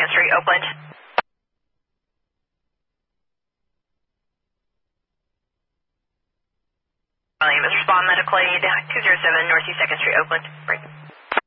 Street, Oakland. Respond medical aid 207 Northeast 2nd Street, Oakland. Break.